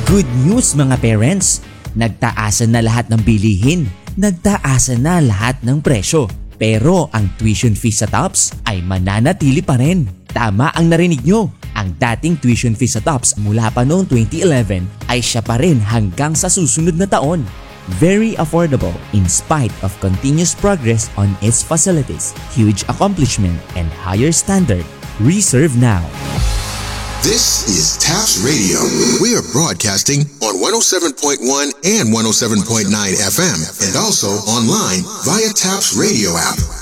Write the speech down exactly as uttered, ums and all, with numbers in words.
Good news mga parents! Nagtaasan na lahat ng bilihin. Nagtaasan na lahat ng presyo. Pero ang tuition fee sa TOPS ay mananatili pa rin. Tama ang narinig nyo. Ang dating tuition fee sa TOPS mula pa noong twenty eleven ay siya pa rin hanggang sa susunod na taon. Very affordable in spite of continuous progress on its facilities, huge accomplishment, and higher standard. Reserve now. This is TAPS Radio. We are broadcasting on one oh seven point one and one oh seven point nine F M and also online via TAPS Radio app.